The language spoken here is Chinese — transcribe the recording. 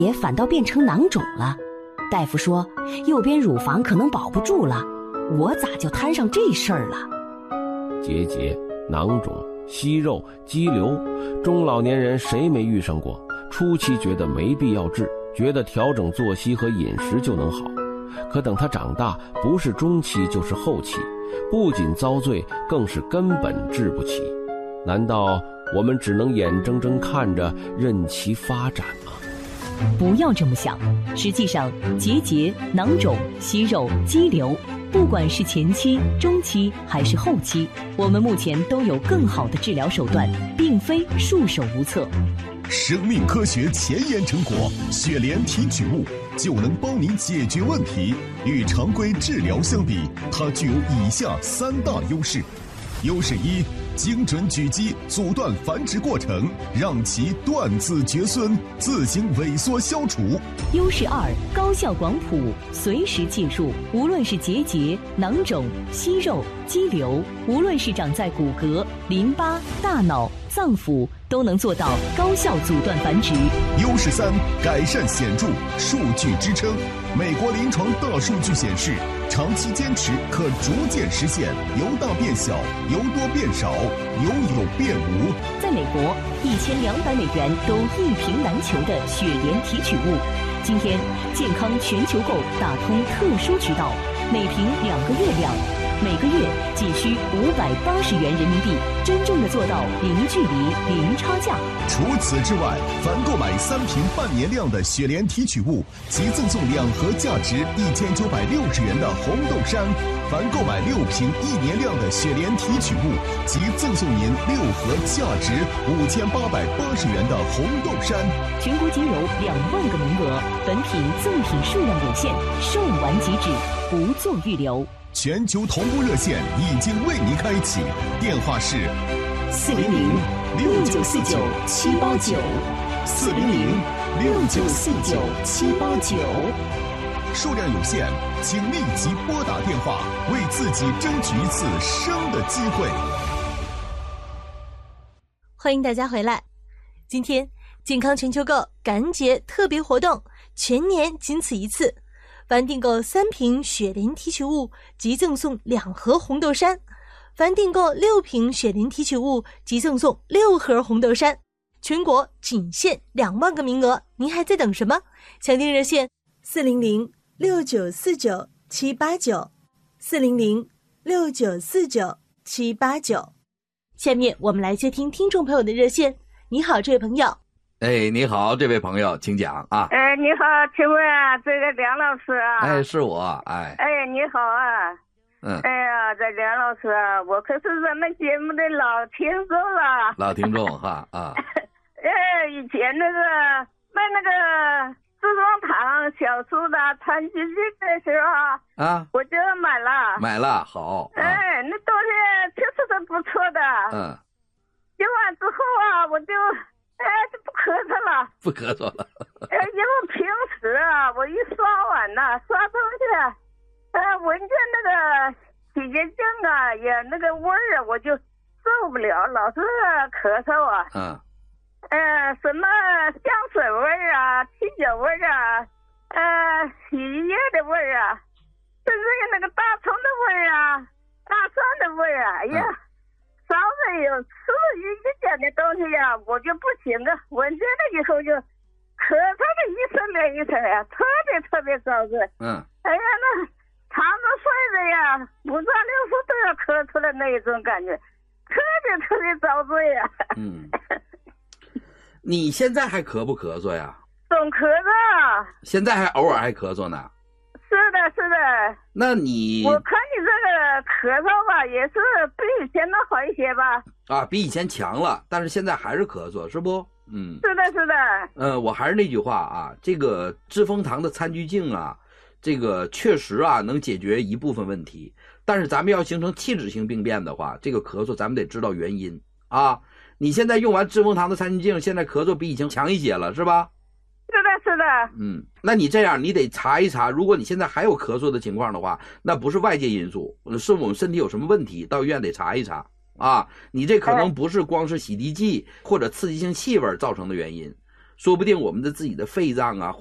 也反倒变成囊肿了。大夫说右边乳房可能保不住了，我咋就摊上这事儿了？ 结节、囊肿、息肉、肌瘤，中老年人谁没遇上过？初期觉得没必要治，觉得调整作息和饮食就能好，可等他长大，不是中期就是后期，不仅遭罪，更是根本治不起。难道我们只能眼睁睁看着任其发展吗？ 不要这么想，实际上结节、囊肿、息肉、肌瘤，不管是前期、中期还是后期，我们目前都有更好的治疗手段，并非束手无策。 生命科学前沿成果血莲提取物就能帮您解决问题。与常规治疗相比，它具有以下3大优势。优势1，精准狙击阻断繁殖过程，让其断子绝孙，自行萎缩消除。 优势2，高效广谱，随时介入，无论是结节、囊肿、息肉、肌瘤，无论是长在骨骼、淋巴、大脑、脏腑，都能做到高效阻断繁殖。 优势3，改善显著，数据支撑。美国临床大数据显示，长期坚持可逐渐实现由大变小、由多变少、由有变无。 在美国，1200美元都一瓶难求的血莲提取物，今天健康全球购打通特殊渠道，每瓶2个月量，每个月仅需580元人民币，真正的做到零距离、零差价。 除此之外，凡购买3瓶半年量的血莲提取物，即赠送2盒价值1960元的红豆杉；凡购买6瓶1年量的血莲提取物，即赠送您6盒价值5880元的红豆杉。 全国仅有2万个名额，本品赠品数量有限，售完即止，不做预留。 全球同步热线已经为您开启，电话是400-6949-789，400-6949-789。数量有限，请立即拨打电话，为自己争取一次生的机会。 欢迎大家回来。今天健康全球购感恩节特别活动，全年仅此一次。凡订购3瓶血莲提取物，即赠送2盒红豆杉；凡订购6瓶血莲提取物，即赠送6盒红豆杉。全国仅限2万个名额，您还在等什么？详听热线400-6949-789，400-6949-789。下面我们来接听听众朋友的热线。你好，这位朋友。 你好，这位朋友，请讲啊。 你好，请问这个梁老师啊？ 是我， 你好啊。这梁老师啊，我可是咱们节目的老听众了。 老听众哈啊。 以前那个卖那个自装糖小苏打餐具的时候我就买了。好。那东西确实是不错的。用完之后我就就不咳嗽了。因为平时我一刷碗刷东西闻见那个洗洁精也那个味儿我就受不了，老是咳嗽什么香水味儿汽酒味儿洗衣液的味儿甚至于那个大葱的味儿大蒜的味儿稍微有刺激一点的东西我就不行闻见了以后就咳嗽的一声连一声特别遭罪。那常着睡着不转6分都要咳出来那一种感觉，特别遭罪你现在还咳不咳嗽呀？ 总咳嗽。 现在还偶尔还咳嗽呢？ 是的。 那你我看你这个咳嗽也是比以前能好一些吧？ 比以前强了，但是现在还是咳嗽，是不？ 是的。 我还是那句话这个知蜂堂的餐具镜这个确实能解决一部分问题，但是咱们要形成器质性病变的话，这个咳嗽咱们得知道原因你现在用完知蜂堂的餐具镜，现在咳嗽比以前强一些了，是吧？ 是的。 那你这样，你得查一查，如果你现在还有咳嗽的情况的话，那不是外界因素，是我们身体有什么问题，到医院得查一查你这可能不是光是洗涤剂或者刺激性气味造成的原因， 说不定我们的自己的肺脏啊。